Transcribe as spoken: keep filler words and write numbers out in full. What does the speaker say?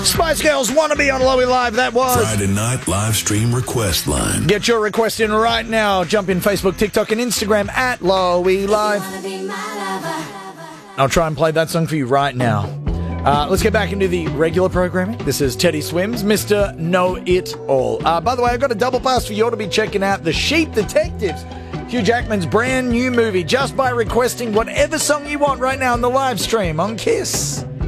Spice Girls Wanna Be on Lowy Live. That was Friday night live stream request line. Get your request in right now. Jump in Facebook, TikTok, and Instagram at Lowy Live. I'll try and play that song for you right now. Uh, let's get back into the regular programming. This is Teddy Swims, Mister Know-It-All. Uh, by the way, I've got a double pass for you all to be checking out The Sheep Detectives, Hugh Jackman's brand new movie, just by requesting whatever song you want right now in the live stream on Kiss.